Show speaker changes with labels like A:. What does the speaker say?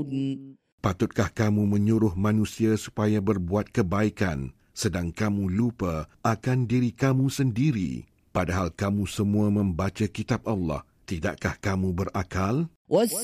A: Patutkah kamu menyuruh manusia supaya berbuat kebaikan, sedang kamu lupa akan diri kamu sendiri? Padahal kamu semua membaca kitab Allah. Tidakkah kamu berakal?